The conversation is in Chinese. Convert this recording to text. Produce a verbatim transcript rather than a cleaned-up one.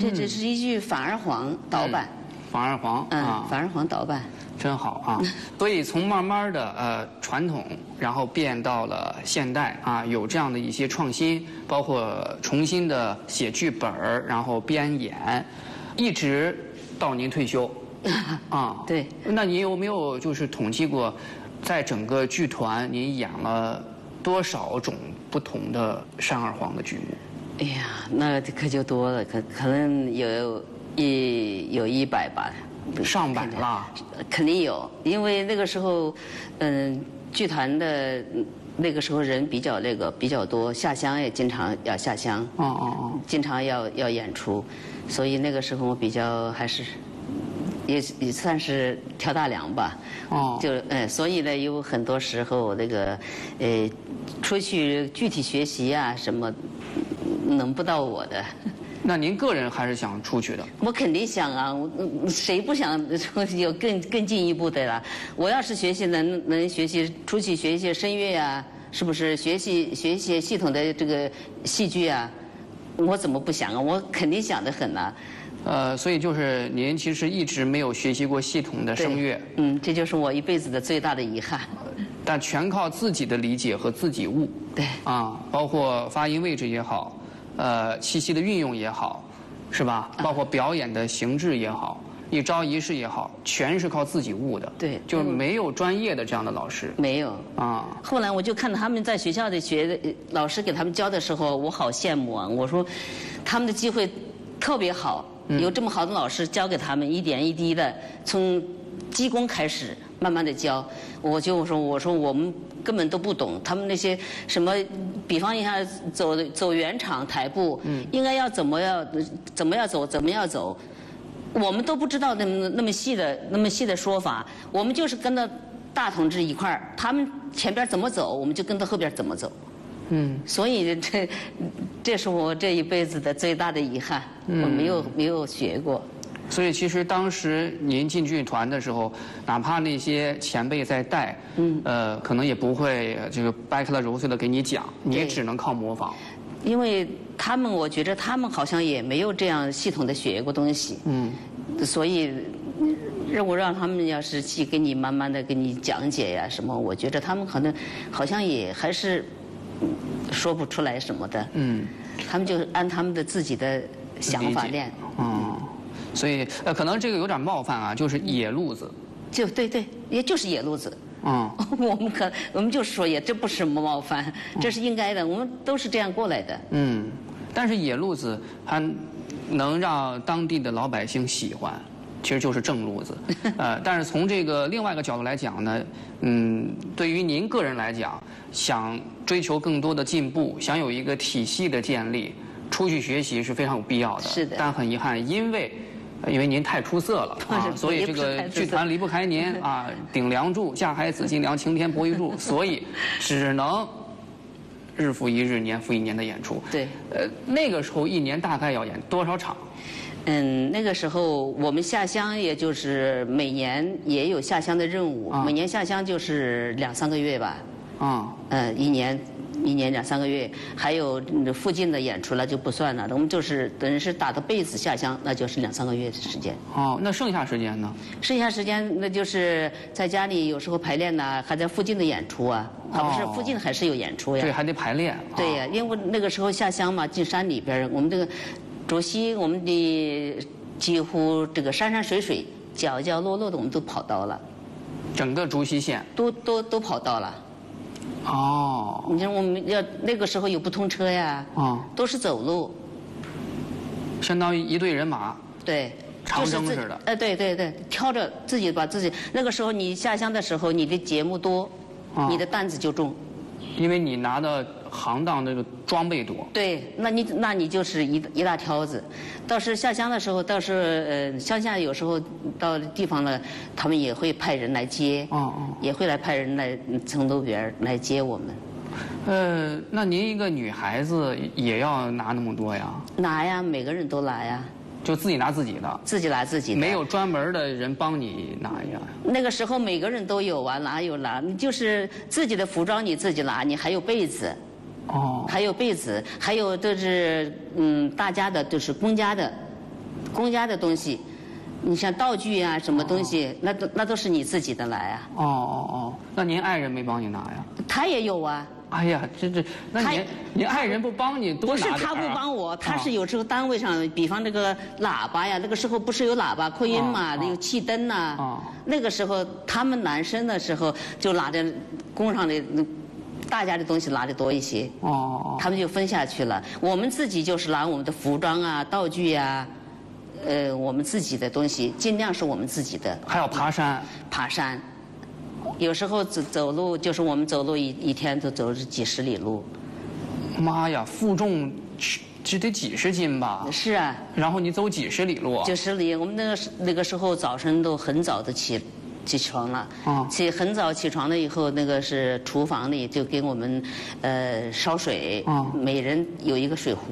这只是一句反而黄导版。 嗯、反而黄啊， 嗯，反而黄导版。 真好啊！所以从慢慢的呃传统，然后变到了现代啊，有这样的一些创新，包括重新的写剧本然后编演，一直到您退休啊。 对。 那您有没有就是统计过，在整个剧团您演了多少种不同的山二黄的剧目？ 哎呀，那可就多了，可可能有一有一百吧。 上百了， 肯定有，因为那个时候，嗯，剧团的那个时候人比较那个比较多，下乡也经常要下乡， 哦哦哦， 经常要要演出，所以那个时候我比较还是也也算是挑大梁吧， 哦， 就呃，所以呢，有很多时候那个呃，出去具体学习啊什么，轮不到我的。 那您个人还是想出去的？ 我肯定想啊，我谁不想有更更进一步的啦？我要是学习能能学习出去学一些声乐啊，是不是学习学一些系统的这个戏剧啊？我怎么不想啊？我肯定想得很呐。 呃，所以就是您其实一直没有学习过系统的声乐。 嗯，这就是我一辈子的最大的遗憾。 但全靠自己的理解和自己悟。 对。 啊，包括发音位置也好。呃，气息的运用也好，是吧？包括表演的形制也好，一招一式也好，全是靠自己悟的。 对， 就是没有专业的这样的老师。 没有啊。 后来我就看到他们在学校里学，老师给他们教的时候，我好羡慕啊！我说，他们的机会特别好，有这么好的老师教给他们，一点一滴的从基功开始，慢慢的教。我就说，我说我们根本都不懂，他们那些什么，比方一下走走圆场台步，嗯，应该要怎么要怎么要走，怎么要走，我们都不知道那么那么细的那么细的说法，我们就是跟着大同志一块儿，他们前边怎么走，我们就跟着后边怎么走。嗯，所以这这是我这一辈子的最大的遗憾，嗯、我没有没有学过。 所以其实当时您进剧团的时候，哪怕那些前辈在带，嗯，呃，可能也不会这个掰开了揉碎了给你讲，你也只能靠模仿。 因为他们，我觉得他们好像也没有这样系统的学过东西，嗯，所以如果让他们要是去给你慢慢的给你讲解呀什么，我觉得他们可能好像也还是说不出来什么的，嗯，他们就按他们的自己的想法练， 嗯。所以呃，可能这个有点冒犯啊，就是野路子。 就对对，也就是野路子。嗯，我们可我们就是说，也这不是什么冒犯，这是应该的，我们都是这样过来的。 嗯，但是野路子还能让当地的老百姓喜欢，其实就是正路子。呃，但是从这个另外一个角度来讲呢，嗯，对于您个人来讲，想追求更多的进步，想有一个体系的建立，出去学习是非常有必要的。 是的。 但很遗憾，因为。因为您太出色了啊，所以这个剧团离不开您啊，顶梁柱，架海紫金梁，擎天博玉柱，所以只能日复一日，年复一年的演出。 对， 呃，那个时候一年大概要演多少场？ 嗯，那个时候我们下乡，也就是每年也有下乡的任务，啊、每年下乡就是两三个月吧。啊，呃，一年。一年两三个月，还有附近的演出了就不算了，我们就是等于是打的被子下乡，那就是两三个月的时间。 哦，那剩下时间呢？ 剩下时间那就是在家里有时候排练呐、啊，还在附近的演出啊，啊不是、哦、附近还是有演出呀。 对，还得排练。 对呀、啊，因为那个时候下乡嘛，进山里边，我们这个竹溪，我们的几乎这个山山水水、角角落落的，我们都跑到了。 整个竹溪县都都都跑到了。哦，你看我们要那个时候有不通车呀，啊，都是走路， 相当于一队人马， 对， 长征似的， 哎、呃，对对对，挑着自己把自己，那个时候你下乡的时候，你的节目多，啊、你的担子就重， 因为你拿的行当这个装备多， 对，那你那你就是一一大挑子，倒是下乡的时候，倒是呃乡下有时候到地方了，他们也会派人来接，哦哦，也会来派人来从路边来接我们。 呃，那您一个女孩子也要拿那么多呀？ 拿呀，每个人都拿呀。 就自己拿自己的， 自己拿自己的， 没有专门的人帮你拿呀。 那个时候每个人都有啊，哪有拿？你就是自己的服装你自己拿，你还有被子，哦，还有被子，还有都是嗯大家的，都是公家的， 公家的东西，你像道具啊，什么东西，那都那都是你自己的来啊。 哦哦哦，那您爱人没帮你拿呀？ 他也有啊。 哎呀，这这，那您您爱人不帮你多拿点啊？ 不是他不帮我，他是有时候单位上，比方这个喇叭呀，那个时候不是有喇叭扩音嘛，有气灯呐。那个时候他们男生的时候就拿着工厂的大家的东西拿的多一些。 哦。 他们就分下去了。我们自己就是拿我们的服装啊、道具呀，呃，我们自己的东西，尽量是我们自己的。 还要爬山。 爬山。有时候走走路，就是我们走路一一天都走几十里路。 妈呀，负重这得几十斤吧？ 是啊。 然后你走几十里路？ 几十里，我们那个那个时候早晨都很早的起起床了。啊。起很早起床了以后，那个是厨房里就给我们呃烧水。啊。每人有一个水壶。